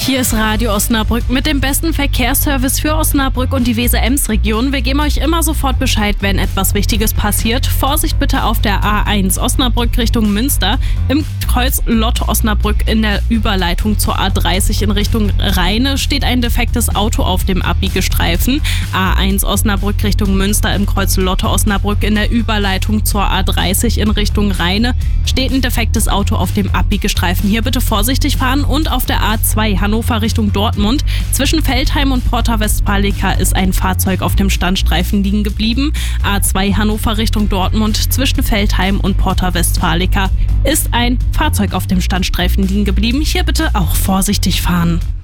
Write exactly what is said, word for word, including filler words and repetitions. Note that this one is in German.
Hier ist Radio Osnabrück mit dem besten Verkehrsservice für Osnabrück und die Weser-Ems-Region. Wir geben euch immer sofort Bescheid, wenn etwas Wichtiges passiert. Vorsicht bitte auf der A eins Osnabrück Richtung Münster, im Kreuz Lotte Osnabrück in der Überleitung zur A dreißig in Richtung Rheine steht ein defektes Auto auf dem Abbiegestreifen. A eins Osnabrück Richtung Münster im Kreuz Lotte Osnabrück in der Überleitung zur A dreißig in Richtung Rheine steht ein defektes Auto auf dem Abbiegestreifen. Hier bitte vorsichtig fahren und auf der A zwei Hannover Richtung Dortmund. Zwischen Veltheim und Porta Westfalica ist ein Fahrzeug auf dem Standstreifen liegen geblieben. A zwei Hannover Richtung Dortmund. Zwischen Veltheim und Porta Westfalica ist ein Fahrzeug auf dem Standstreifen liegen geblieben. Hier bitte auch vorsichtig fahren.